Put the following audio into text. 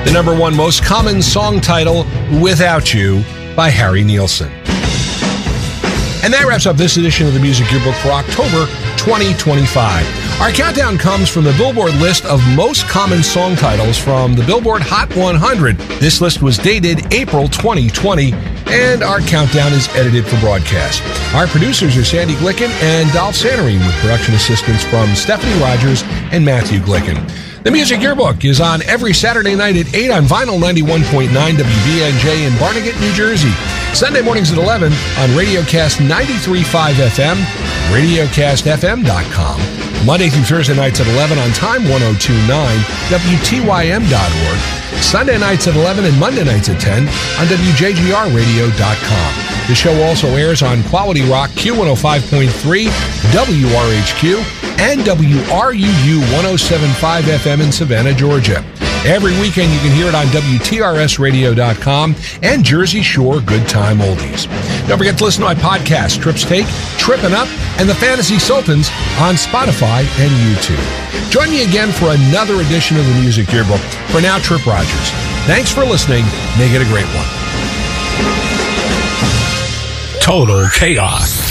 The number one most common song title, Without You, by Harry Nilsson. And that wraps up this edition of the Music Yearbook for October 2025. Our countdown comes from the Billboard list of most common song titles from the Billboard Hot 100. This list was dated April 2020, and our countdown is edited for broadcast. Our producers are Sandy Glicken and Dolph Santarine, with production assistance from Stephanie Rogers and Matthew Glicken. The Music Yearbook is on every Saturday night at 8 on Vinyl 91.9 WBNJ in Barnegat, New Jersey. Sunday mornings at 11 on Radiocast 93.5 FM, radiocastfm.com. Monday through Thursday nights at 11 on Time 102.9, WTYM.org. Sunday nights at 11 and Monday nights at 10 on WJGRradio.com. The show also airs on Quality Rock Q105.3, WRHQ, and WRUU 107.5 FM in Savannah, Georgia. Every weekend you can hear it on WTRSradio.com and Jersey Shore Good Time Oldies. Don't forget to listen to my podcast, Trips Take, Trippin' Up, and the Fantasy Sultans on Spotify and YouTube. Join me again for another edition of the Music Yearbook. For now, Trip Rogers. Thanks for listening. Make it a great one. Total chaos.